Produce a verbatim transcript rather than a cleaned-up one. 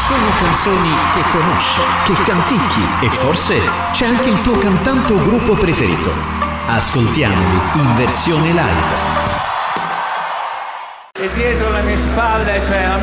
Sono canzoni che conosci, che canticchi e forse c'è anche il tuo cantante o gruppo preferito. Ascoltiamoli in versione live. E dietro le mie spalle c'è